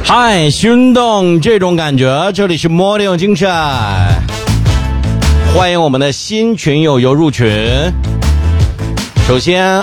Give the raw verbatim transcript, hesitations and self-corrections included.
嗨，心动这种感觉，这里是摩登精神，欢迎我们的新群友游入群。首先